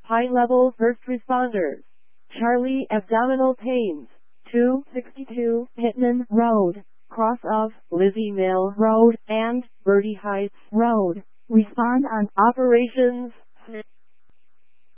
high-level first responders. Charlie abdominal pains. 262 Pittman Road, cross of Lizzie Mill Road and Bertie Heights Road. Respond on operations.